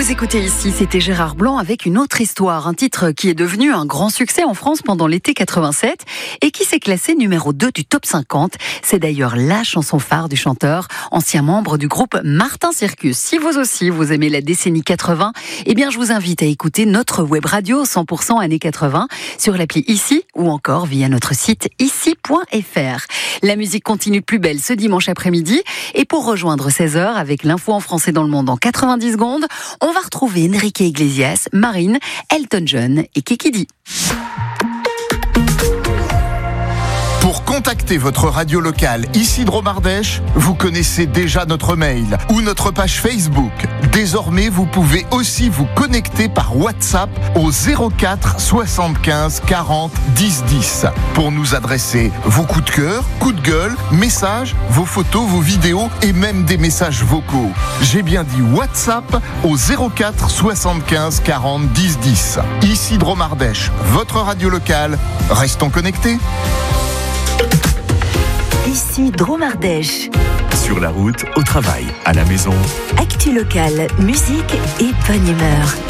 Vous écoutez ici, c'était Gérard Blanc avec une autre histoire, un titre qui est devenu un grand succès en France pendant l'été 87 et qui s'est classé numéro 2 du top 50. C'est d'ailleurs la chanson phare du chanteur, ancien membre du groupe Martin Circus. Si vous aussi, vous aimez la décennie 80, eh bien je vous invite à écouter notre web radio 100% années 80 sur l'appli Ici ou encore via notre site ici.fr. La musique continue plus belle ce dimanche après-midi et pour rejoindre 16h avec l'info en français dans le monde en 90 secondes, on va retrouver Enrique Iglesias, Marine, Elton John et Kiki Dee. Pour contacter votre radio locale ici Dromardèche, vous connaissez déjà notre mail ou notre page Facebook. Désormais, vous pouvez aussi vous connecter par WhatsApp au 04 75 40 10 10 pour nous adresser vos coups de cœur, coups de gueule, messages, vos photos, vos vidéos et même des messages vocaux. J'ai bien dit WhatsApp au 04 75 40 10 10. Ici Dromardèche, votre radio locale. Restons connectés. Ici Dromardèche. Sur la route, au travail, à la maison. Actu locale, musique et bonne humeur.